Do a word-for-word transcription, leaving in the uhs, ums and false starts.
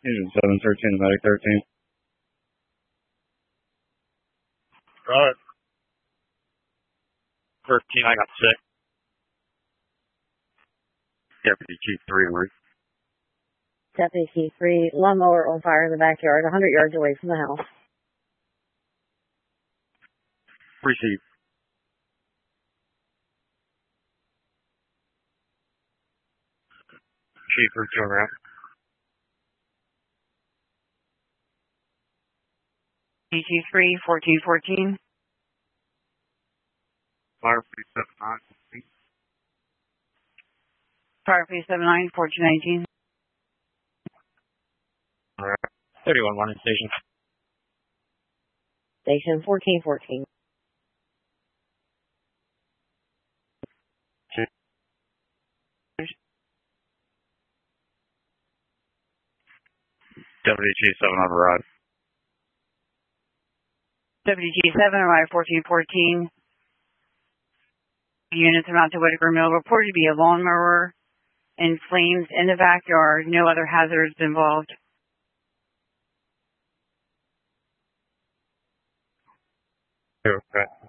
Agent seven thirteen, medic thirteen. Right. thirteen, I got sick. Deputy Chief three, Marie. Deputy Chief three, lawnmower on fire in the backyard, one hundred yards away from the house. Receive. Chief, return around. D G three, fourteen fourteen. Fire three seven nine. Fire three seven nine, fourteen nineteen. Alright. thirty-one one in station. Station fourteen fourteen. Deputy Chief seven on the ride. Deputy G seven, arrive fourteen fourteen. Units amount to Whitaker Mill reported to be a lawnmower in flames in the backyard. No other hazards involved. Okay.